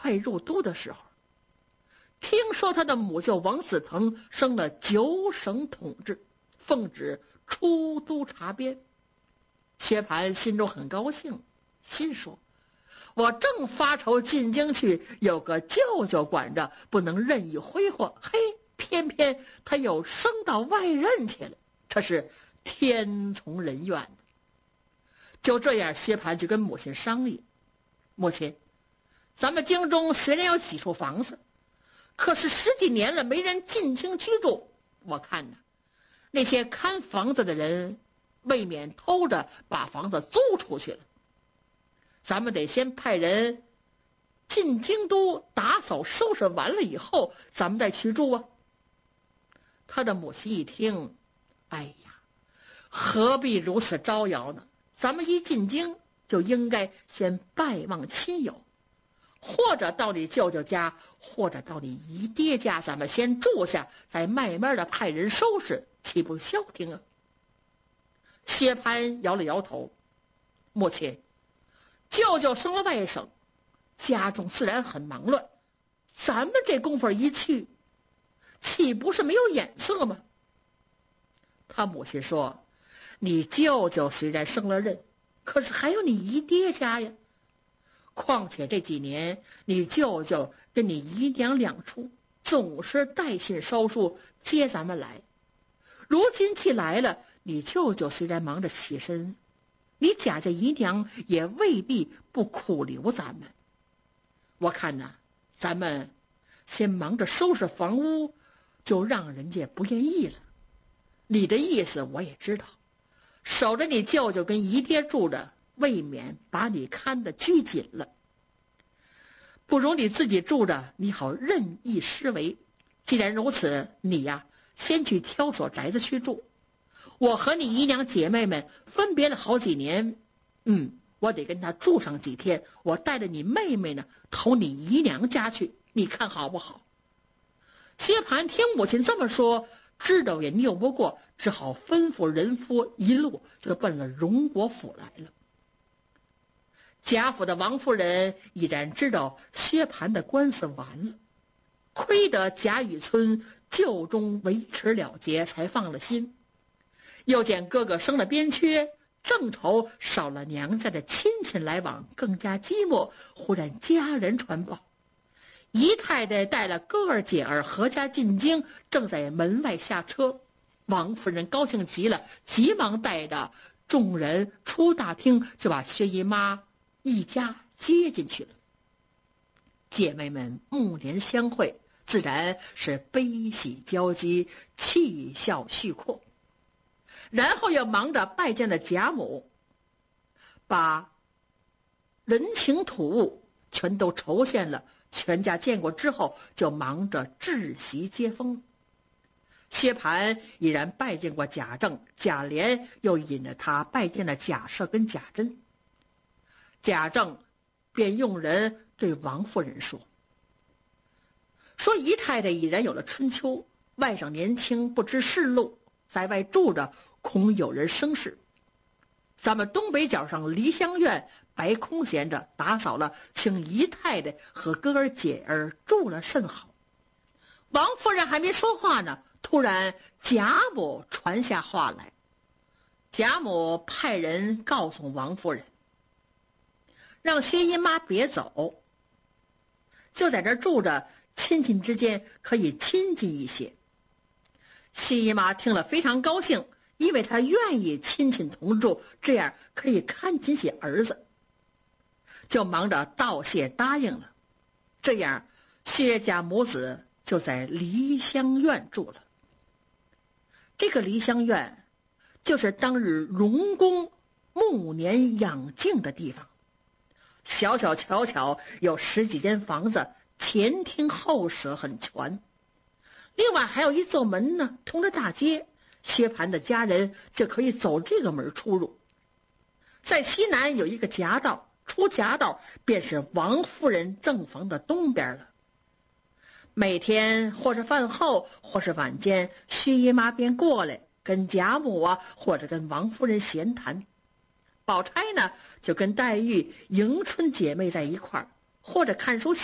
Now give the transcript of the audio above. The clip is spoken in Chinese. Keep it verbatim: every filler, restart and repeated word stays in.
快入都的时候，听说他的母舅王嗣腾升了九省统治，奉旨出都查边。薛蟠心中很高兴，心说我正发愁进京去有个舅舅管着，不能任意挥霍，嘿，偏偏他又升到外任去了，这是天从人愿的。就这样，薛蟠就跟母亲商议，母亲，咱们京中虽然有几处房子，可是十几年了没人进京居住，我看呢，那些看房子的人未免偷着把房子租出去了，咱们得先派人进京都打扫收拾完了以后，咱们再去住啊。他的母亲一听，哎呀，何必如此招摇呢？咱们一进京就应该先拜望亲友，或者到你舅舅家，或者到你姨爹家，咱们先住下，再慢慢的派人收拾，岂不消停啊？薛蟠摇了摇头，母亲，舅舅升了外省，家中自然很忙乱，咱们这功夫一去，岂不是没有眼色吗？他母亲说，你舅舅虽然升了任，可是还有你姨爹家呀，况且这几年你舅舅跟你姨娘两处总是带信捎书接咱们来，如今既来了，你舅舅虽然忙着起身，你贾家姨娘也未必不苦留咱们。我看呢，咱们先忙着收拾房屋，就让人家不愿意了。你的意思我也知道，守着你舅舅跟姨爹住着，未免把你看得拘谨了，不如你自己住着，你好任意施为。既然如此，你呀，先去挑所宅子去住。我和你姨娘姐妹们分别了好几年，嗯，我得跟她住上几天，我带着你妹妹呢，投你姨娘家去，你看好不好？薛蟠听母亲这么说，知道也拗不过，只好吩咐人夫一路就奔了荣国府来了。贾府的王夫人已然知道薛蟠的官司完了，亏得贾雨村旧中维持了结，才放了心。又见哥哥升了边缺，正愁少了娘家的亲戚来往，更加寂寞。忽然家人传报，姨太太带了哥儿姐儿合家进京，正在门外下车。王夫人高兴极了，急忙带着众人出大厅，就把薛姨妈一家接进去了。姐妹们目连相会，自然是悲喜交集，气笑续阔。然后又忙着拜见了贾母，把人情土物全都筹献了，全家见过之后，就忙着置席接风。薛蟠已然拜见过贾政，贾琏又引着他拜见了贾赦跟贾珍。贾政便用人对王夫人说，说姨太太已然有了春秋，外甥年轻不知世路，在外住着，恐有人生事。咱们东北角上梨香院白空闲着，打扫了，请姨太太和哥儿姐儿住了甚好。王夫人还没说话呢，突然贾母传下话来。贾母派人告诉王夫人，让薛姨妈别走，就在这儿住着，亲戚之间可以亲近一些。薛姨妈听了非常高兴，因为她愿意亲戚同住，这样可以看紧些儿子，就忙着道谢答应了。这样薛家母子就在梨香院住了。这个梨香院就是当日荣公暮年养静的地方，小小巧巧有十几间房子，前厅后舍很全。另外还有一座门呢，通着大街，薛蟠的家人就可以走这个门出入。在西南有一个夹道，出夹道便是王夫人正房的东边了。每天或是饭后或是晚间，薛姨妈便过来跟贾母啊，或者跟王夫人闲谈。宝钗呢就跟黛玉、迎春姐妹在一块儿，或者看书